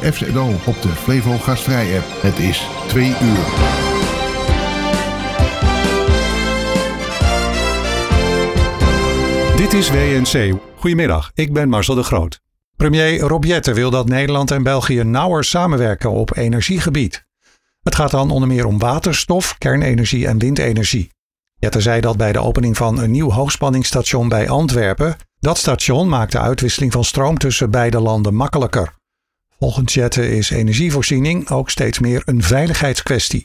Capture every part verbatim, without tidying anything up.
F Z O op de Flevo Gastvrij app. Het is twee uur. Dit is W N C. Goedemiddag, ik ben Marcel de Groot. Premier Rob Jetten wil dat Nederland en België nauwer samenwerken op energiegebied. Het gaat dan onder meer om waterstof, kernenergie en windenergie. Jetten zei dat bij de opening van een nieuw hoogspanningsstation bij Antwerpen. Dat station maakt de uitwisseling van stroom tussen beide landen makkelijker. Volgens Jetten is energievoorziening ook steeds meer een veiligheidskwestie.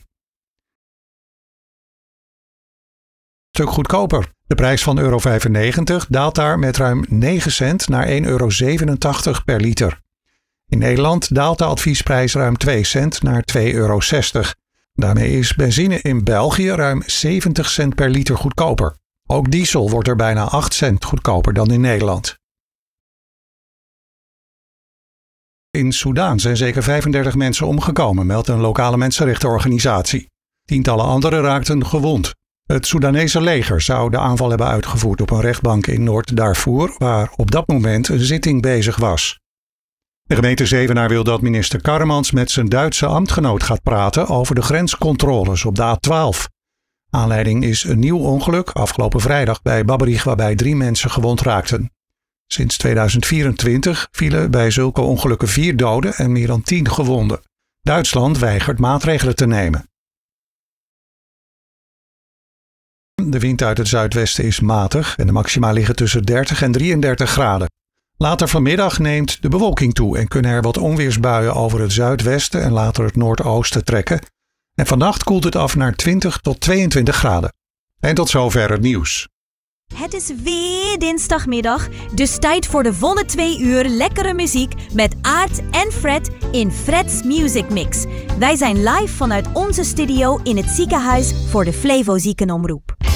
Een stuk goedkoper. De prijs van euro vijfennegentig daalt daar met ruim negen cent naar één euro zevenentachtig per liter. In Nederland daalt de adviesprijs ruim twee cent naar twee euro zestig. Daarmee is benzine in België ruim zeventig cent per liter goedkoper. Ook diesel wordt er bijna acht cent goedkoper dan in Nederland. In Soedan zijn zeker vijfendertig mensen omgekomen, meldt een lokale mensenrechtenorganisatie. Tientallen anderen raakten gewond. Het Soedanese leger zou de aanval hebben uitgevoerd op een rechtbank in Noord-Darfur, waar op dat moment een zitting bezig was. De gemeente Zevenaar wil dat minister Karremans met zijn Duitse ambtgenoot gaat praten over de grenscontroles op de A twaalf. Aanleiding is een nieuw ongeluk afgelopen vrijdag bij Babberich, waarbij drie mensen gewond raakten. Sinds tweeduizend vierentwintig vielen bij zulke ongelukken vier doden en meer dan tien gewonden. Duitsland weigert maatregelen te nemen. De wind uit het zuidwesten is matig en de maxima liggen tussen dertig en drieëndertig graden. Later vanmiddag neemt de bewolking toe en kunnen er wat onweersbuien over het zuidwesten en later het noordoosten trekken. En vannacht koelt het af naar twintig tot tweeëntwintig graden. En tot zover het nieuws. Het is weer dinsdagmiddag, dus tijd voor de volle twee uur lekkere muziek met Aart en Fred in Fred's Music Mix. Wij zijn live vanuit onze studio in het ziekenhuis voor de Flevo Ziekenomroep.